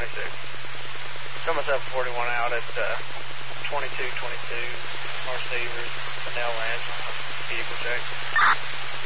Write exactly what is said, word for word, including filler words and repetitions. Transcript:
twenty-six. Show myself forty-one out at uh, twenty-two twenty-two, more receivers.